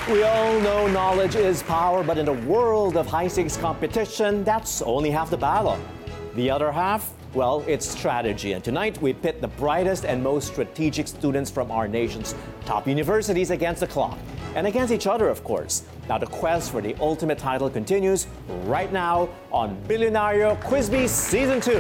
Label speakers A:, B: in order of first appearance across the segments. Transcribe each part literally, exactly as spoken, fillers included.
A: We all know knowledge is power, but in a world of high-stakes competition, that's only half the battle. The other half, well, it's strategy. And tonight, we pit the brightest and most strategic students from our nation's top universities against the clock. And against each other, of course. Now, the quest for the ultimate title continues right now on Bilyonaryo Quizbee Season two.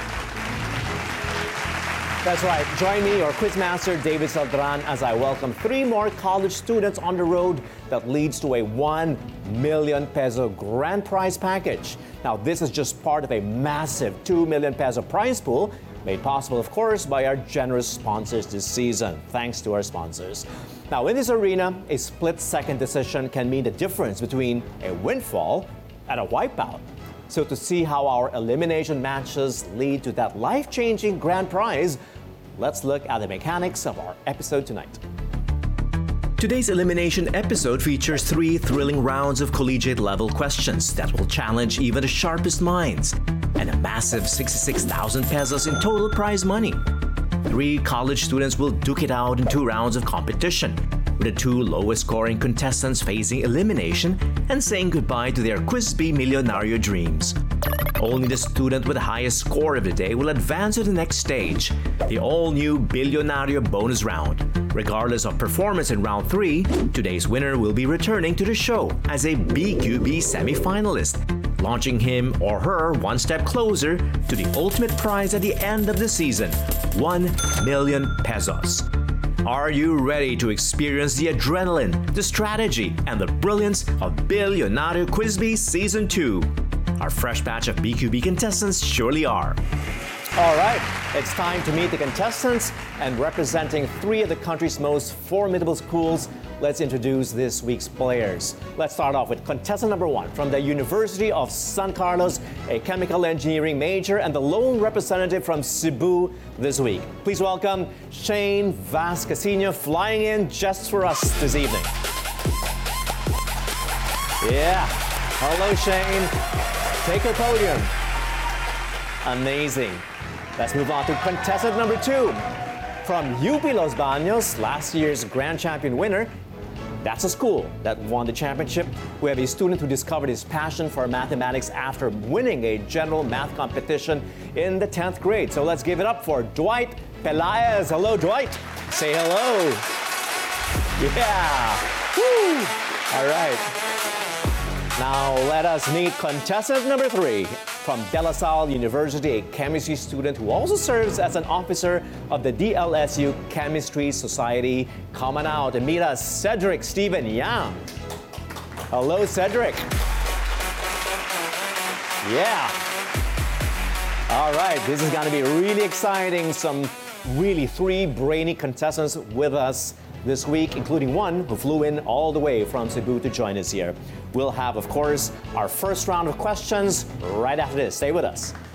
A: That's right. Join me, your Quizmaster David Saldran, as I welcome three more college students on the road that leads to a one million peso grand prize package. Now, this is just part of a massive two million peso prize pool, made possible, of course, by our generous sponsors this season. Thanks to our sponsors. Now, in this arena, a split-second decision can mean the difference between a windfall and a wipeout. So to see how our elimination matches lead to that life-changing grand prize, let's look at the mechanics of our episode tonight.
B: Today's elimination episode features three thrilling rounds of collegiate-level questions that will challenge even the sharpest minds, and a massive sixty-six thousand pesos in total prize money. Three college students will duke it out in two rounds of competition, with the two lowest-scoring contestants facing elimination and saying goodbye to their Quizbee Millionario dreams. Only the student with the highest score of the day will advance to the next stage, the all-new Bilyonaryo bonus round. Regardless of performance in round three, today's winner will be returning to the show as a B Q B semi-finalist, launching him or her one step closer to the ultimate prize at the end of the season, one million pesos. Are you ready to experience the adrenaline, the strategy, and the brilliance of Bilyonaryo Quizbee Season two? Our fresh batch of B Q B contestants surely are.
A: All right, it's time to meet the contestants, and representing three of the country's most formidable schools, let's introduce this week's players. Let's start off with contestant number one from the University of San Carlos, a chemical engineering major and the lone representative from Cebu this week. Please welcome Shane Vascasino, flying in just for us this evening. Yeah, hello Shane. Take your podium. Amazing. Let's move on to contestant number two. From U P Los Baños, last year's grand champion winner. That's a school that won the championship. We have a student who discovered his passion for mathematics after winning a general math competition in the tenth grade. So let's give it up for Dwight Pelaez. Hello, Dwight. Say hello. Yeah. Woo. All right. Now let us meet contestant number three. From De La Salle University, a chemistry student who also serves as an officer of the D L S U Chemistry Society. Come on out and meet us, Cedric Stephen Yang. Hello, Cedric. Yeah. All right, this is going to be really exciting. Some really three brainy contestants with us this week, including one who flew in all the way from Cebu to join us here. We'll have, of course, our first round of questions right after this. Stay with us.